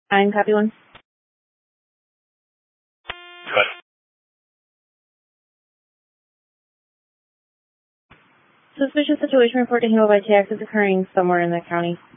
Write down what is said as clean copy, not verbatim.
I'm copy one. Good. Suspicious situation report to handle by tax is occurring somewhere in the county.